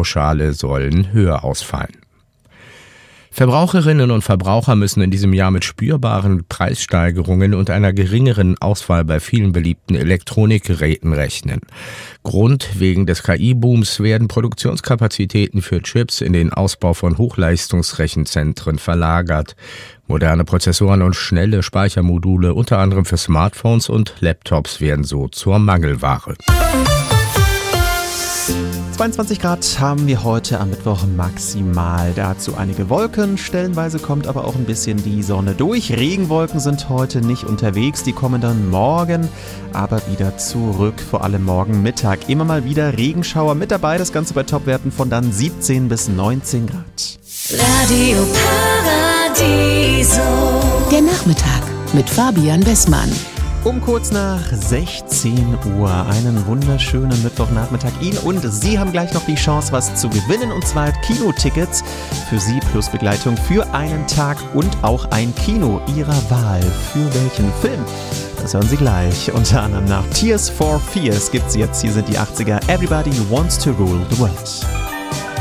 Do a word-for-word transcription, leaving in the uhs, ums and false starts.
Parkpauschale sollen höher ausfallen. Verbraucherinnen und Verbraucher müssen in diesem Jahr mit spürbaren Preissteigerungen und einer geringeren Auswahl bei vielen beliebten Elektronikgeräten rechnen. Grund wegen des K I-Booms werden Produktionskapazitäten für Chips in den Ausbau von Hochleistungsrechenzentren verlagert. Moderne Prozessoren und schnelle Speichermodule, unter anderem für Smartphones und Laptops, werden so zur Mangelware. zweiundzwanzig Grad haben wir heute am Mittwoch maximal. Dazu einige Wolken, stellenweise kommt aber auch ein bisschen die Sonne durch. Regenwolken sind heute nicht unterwegs, die kommen dann morgen aber wieder zurück, vor allem morgen Mittag. Immer mal wieder Regenschauer mit dabei, das Ganze bei Topwerten von dann siebzehn bis neunzehn Grad. Radio Paradiso. Der Nachmittag mit Fabian Bessmann. Um kurz nach sechzehn Uhr, einen wunderschönen Mittwochnachmittag Ihnen, und Sie haben gleich noch die Chance, was zu gewinnen, und zwar Kinotickets für Sie plus Begleitung für einen Tag und auch ein Kino Ihrer Wahl. Für welchen Film? Das hören Sie gleich. Unter anderem nach Tears for Fears gibt's jetzt. Hier sind die achtziger. Everybody Wants to Rule the World.